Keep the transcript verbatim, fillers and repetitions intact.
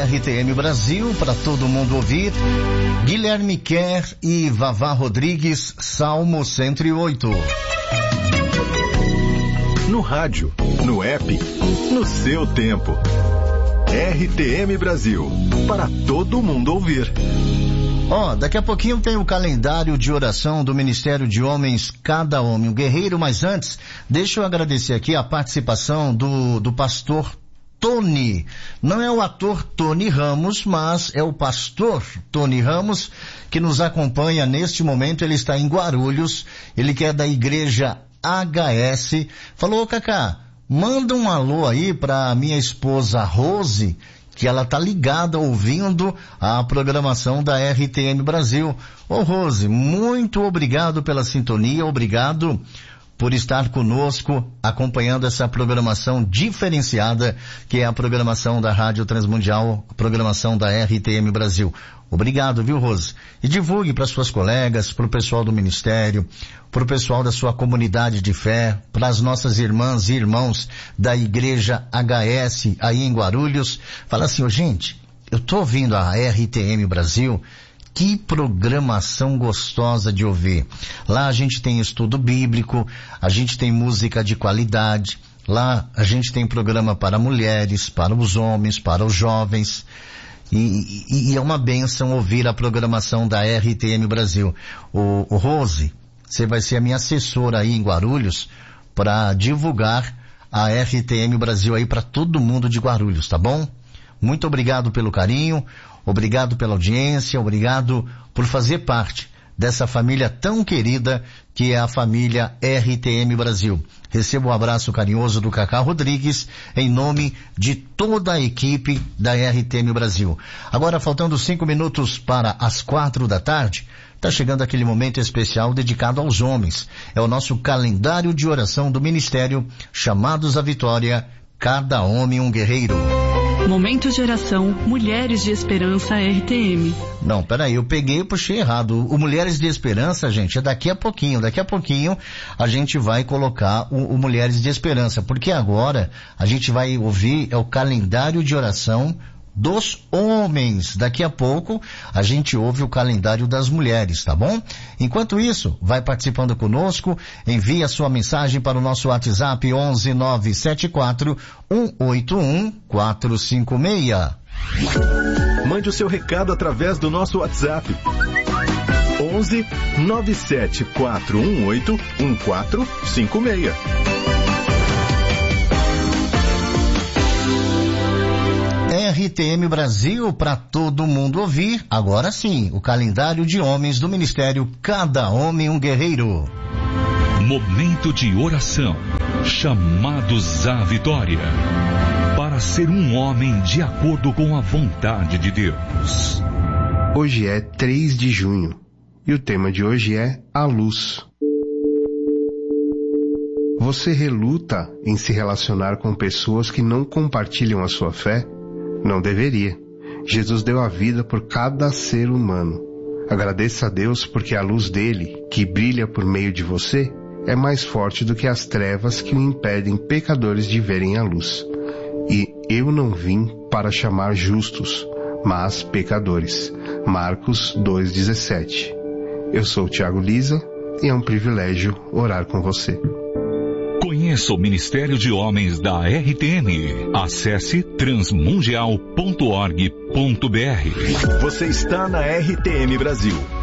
R T M Brasil, para todo mundo ouvir. Guilherme Kerr e Vavá Rodrigues, Salmo cento e oito. No rádio, no app, no seu tempo. R T M Brasil, para todo mundo ouvir. Ó, oh, daqui a pouquinho tem o calendário de oração do Ministério de Homens, Cada Homem um Guerreiro, mas antes, deixa eu agradecer aqui a participação do, do pastor Tony. Não é o ator Tony Ramos, mas é o pastor Tony Ramos, que nos acompanha neste momento. Ele está em Guarulhos, ele que é da igreja H S. Falou, Cacá, manda um alô aí pra minha esposa Rose, que ela tá ligada, ouvindo a programação da R T M Brasil. Ô Rose, muito obrigado pela sintonia, obrigado por estar conosco, acompanhando essa programação diferenciada, que é a programação da Rádio Transmundial, a programação da R T M Brasil. Obrigado, viu, Rose? E divulgue para suas colegas, para o pessoal do Ministério, para o pessoal da sua comunidade de fé, para as nossas irmãs e irmãos da Igreja H S aí em Guarulhos. Fala assim, oh, gente, eu tô ouvindo a R T M Brasil, que programação gostosa de ouvir. Lá a gente tem estudo bíblico, a gente tem música de qualidade, lá a gente tem programa para mulheres, para os homens, para os jovens. E, e, e é uma bênção ouvir a programação da R T M Brasil. O, o Rose, você vai ser a minha assessora aí em Guarulhos para divulgar a R T M Brasil aí para todo mundo de Guarulhos, tá bom? Muito obrigado pelo carinho, obrigado pela audiência, obrigado por fazer parte dessa família tão querida que é a família R T M Brasil. Recebo um abraço carinhoso do Cacá Rodrigues em nome de toda a equipe da R T M Brasil. Agora, faltando cinco minutos para as quatro da tarde, está chegando aquele momento especial dedicado aos homens. É o nosso calendário de oração do Ministério Chamados à Vitória, Cada Homem um Guerreiro. Momento de oração, Mulheres de Esperança R T M. Não, peraí, eu peguei e puxei errado. O Mulheres de Esperança, gente, é daqui a pouquinho. Daqui a pouquinho a gente vai colocar o, o Mulheres de Esperança, porque agora a gente vai ouvir é o calendário de oração dos homens. Daqui a pouco a gente ouve o calendário das mulheres, tá bom? Enquanto isso, vai participando conosco, envie a sua mensagem para o nosso WhatsApp onze nove sete quatro um oito um quatro cinco seis. Mande o seu recado através do nosso WhatsApp onze nove sete quatro um oito um quatro cinco seis. R T M Brasil, para todo mundo ouvir. Agora sim, o calendário de homens do Ministério Cada Homem um Guerreiro. Momento de oração. Chamados à vitória. Para ser um homem de acordo com a vontade de Deus. Hoje é três de junho e o tema de hoje é a luz. Você reluta em se relacionar com pessoas que não compartilham a sua fé? Não deveria. Jesus deu a vida por cada ser humano. Agradeça a Deus porque a luz dele, que brilha por meio de você, é mais forte do que as trevas que o impedem pecadores de verem a luz. E eu não vim para chamar justos, mas pecadores. Marcos dois, dezessete. Eu sou Tiago Lisa e é um privilégio orar com você. Conheça o Ministério de Homens da R T M. Acesse transmundial ponto org ponto br. Você está na R T M Brasil,